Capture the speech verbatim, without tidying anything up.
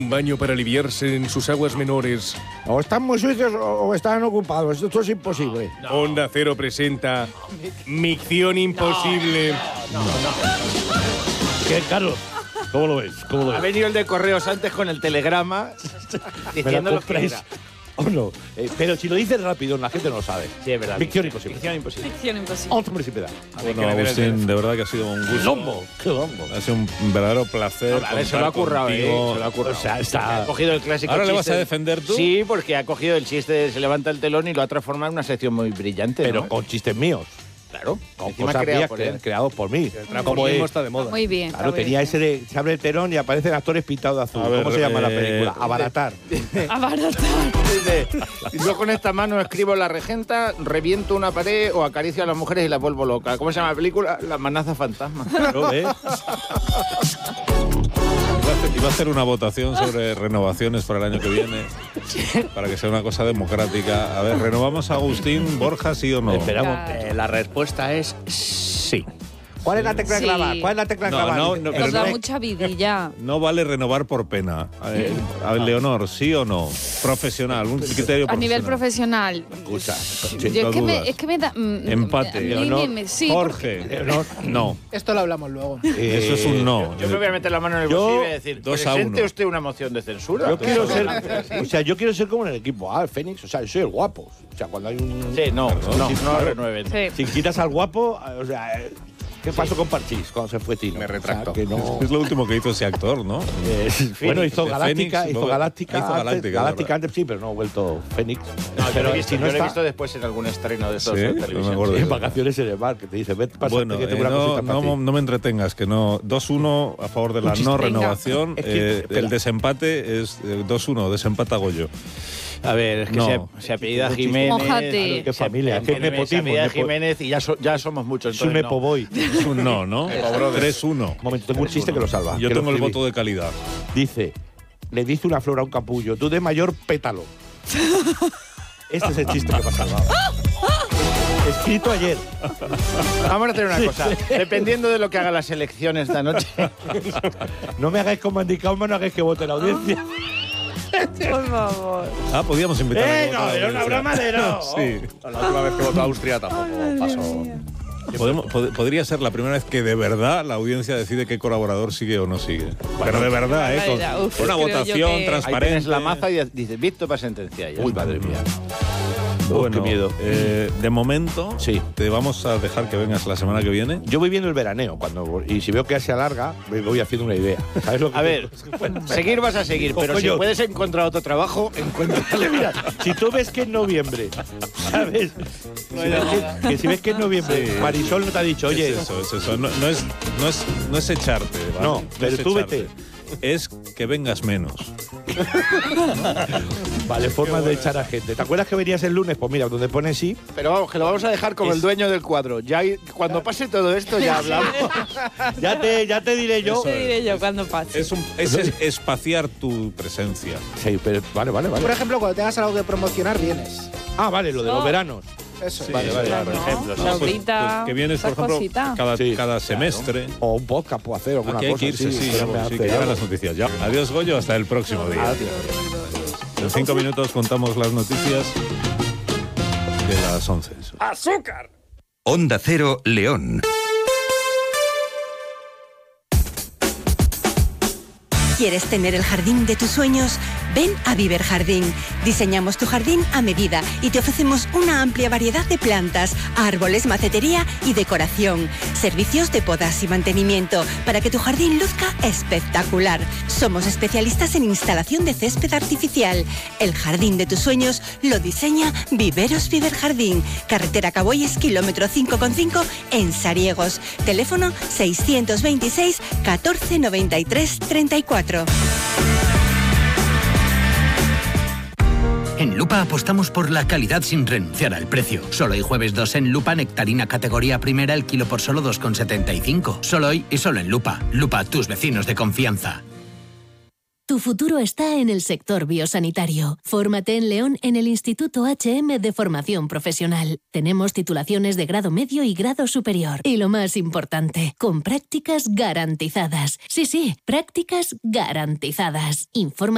Un baño para aliviarse en sus aguas menores. O están muy sucios o, o están ocupados. Esto es imposible. No. Onda Cero presenta Micción Imposible. No, no, no. ¿Qué, Carlos? ¿Cómo lo ves? ¿Cómo lo ves? Ha venido el de correos antes con el telegrama diciendo lo que era. ¿O no? Eh, pero si lo dices rápido, la gente no lo sabe. Sí, es verdad. Micción imposible. Micción imposible. Ficción imposible. Otra imposible. Bueno, Agustín, de verdad que ha sido un gusto. Lombo. Qué lombo. Ha sido un verdadero placer. No, a ver, se lo ha currado, eh. Se lo ha currado. O sea, está... Ha cogido el clásico ¿Ahora chiste. le vas a defender tú? Sí, porque ha cogido el chiste de se levanta el telón y lo ha transformado en una sección muy brillante. Pero ¿no? con chistes míos. Claro. Con Encima cosas creado mías por cre- él. creados por mí. El transformismo está de moda. Muy bien. Claro, está muy tenía bien. ese de se abre el telón y aparecen actores pintados de azul. A ver, ¿Cómo se llama la eh, película? Abaratar. Abaratar. Dice, yo con esta mano escribo la regenta, reviento una pared o acaricio a las mujeres y las vuelvo loca. ¿Cómo se llama la película? La amenaza fantasma. Claro, ¿eh? Iba a hacer una votación sobre renovaciones para el año que viene, para que sea una cosa democrática. A ver, ¿renovamos a Agustín Borja, sí o no? Esperamos. Eh, la respuesta es sí. ¿Cuál es la tecla Sí. clavar? ¿Cuál es la tecla No, clavar? no, no, pero Nos da no- mucha vidilla. No vale renovar por pena. A ver, a ver, Leonor, ¿sí o no? Profesional, un criterio A nivel profesional. profesional. Escucha. Yo no es, que me, dudas. es que me da. mm, Empate. a mí Leonor, me- me- sí, Jorge, Leonor. no. Esto lo hablamos luego. Eh, Eso es un no. Yo me voy a meter la mano en el Yo- bolsillo y voy a decir, dos a presente uno. usted una moción de censura. Yo quiero Eso ser, no hace así. o sea, yo quiero ser como en el equipo A, el Fénix, o sea, yo soy el guapo. O sea, cuando hay un... Sí, no, Perdón. no, Sí, no claro. renueven. Sí. Si quitas al guapo, o sea, eh, ¿qué pasó con Parchís cuando se fue Tino? Me retracto. O sea, que no... Es lo último que hizo ese actor, ¿no? Eh, bueno, hizo de Galáctica, Fénix, hizo luego- Galáctica, hizo antes, Galáctica, Galáctica ¿verdad? antes sí, pero no ha vuelto Fénix. No, yo lo he visto, si no yo lo he está- visto después en algún estreno de estos Sí, de no me televisión. acuerdo. en vacaciones en el bar, que te dice, vete, pásate, Bueno, que eh, tengo una no, cosita para no, ti. no me entretengas, que no. dos uno a favor de la chiste. no Venga. renovación. Es que, eh, espera. el desempate es eh, dos uno, desempata Goyo. A ver, es que No. se, se apellida Qué Jiménez. Mójate. Qué se- familia, se- qué se- nepotismo, Se apellida nepo- Jiménez y ya, so- ya somos muchos. Es un entonces no. nepoboy. Es un no, ¿no? tres uno. Un momento, tengo un chiste que lo salva. Yo que lo tengo el escribí. voto de calidad. Dice, le dice una flor a un capullo, tú de mayor pétalo. Este es el chiste que me ha salvado. Escrito ayer. Vamos a hacer una cosa. Dependiendo de lo que haga las elecciones esta noche. No me hagáis como Andy Kaufman, no hagáis que vote la audiencia. Por favor. Ah, podíamos invitar a ¡Eh, votar no! a la Era una audiencia. broma de no. Sí. La última vez que votó Austria tampoco pasó. Podemos- pod- podría ser la primera vez que de verdad la audiencia decide qué colaborador sigue o no sigue. Pero de verdad, ¿eh? Con, Vaya, uf, con una creo yo votación que- Ahí tienes transparente. la maza y dices, visto para sentenciar. Uy, madre mía. Bueno, qué miedo. eh, de momento, Sí. te vamos a dejar que vengas la semana que viene. Yo voy viendo el veraneo cuando y si veo que se alarga, me voy haciendo una idea. ¿Sabes lo que A ver, seguir vas a seguir, pero si Coño. puedes encontrar otro trabajo, encuéntralo. Mira, si tú ves que es noviembre, ¿sabes? Si ves que, que si ves que es noviembre, Sí. Marisol no te ha dicho, oye, Es eso, es eso. No, no es, no, es, no es echarte, ¿vale? No, pero es tú echarte. vete. Es que vengas menos. vale, formas de echar a gente. ¿Te acuerdas que venías el lunes? Pues mira, donde pone sí, Pero vamos, que lo vamos a dejar como Es- el dueño del cuadro. Ya hay- cuando pase todo esto ya hablamos. ya te, ya te diré yo. Eso Te diré yo cuando pase. Es, un, es es- espaciar tu presencia. Sí, pero vale, vale, vale. Por ejemplo, cuando tengas algo que promocionar, vienes. Ah, vale, lo de los No. veranos. Eso. Sí, Vale, vale, Claro, por ejemplo, la No, pues- horita, pues que vienes, por esas ejemplo, cositas. cada, Sí, cada claro. semestre. O un podcast puedo hacer, alguna Aquí hay cosa que irse, así, sí, pero me sí, hace que llegan algo. las noticias ya. Adiós, Goyo, hasta el próximo día. Adiós. En cinco minutos contamos las noticias de las once. Onda Cero, León. ¿Quieres tener el jardín de tus sueños? Ven a Viver Jardín. Diseñamos tu jardín a medida y te ofrecemos una amplia variedad de plantas, árboles, macetería y decoración. Servicios de podas y mantenimiento para que tu jardín luzca espectacular. Somos especialistas en instalación de césped artificial. El jardín de tus sueños lo diseña Viveros Viver Jardín. Carretera Caboyes, kilómetro cinco coma cinco en Sariegos. Teléfono seiscientos veintiséis catorce noventa y tres treinta y cuatro. En Lupa apostamos por la calidad sin renunciar al precio. Solo hoy jueves dos en Lupa, nectarina categoría primera, el kilo por solo dos con setenta y cinco. Solo hoy y solo en Lupa. Lupa, tus vecinos de confianza. Tu futuro está en el sector biosanitario. Fórmate en León en el Instituto H M de Formación Profesional. Tenemos titulaciones de grado medio y grado superior. Y lo más importante, con prácticas garantizadas. Sí, sí, prácticas garantizadas. Informa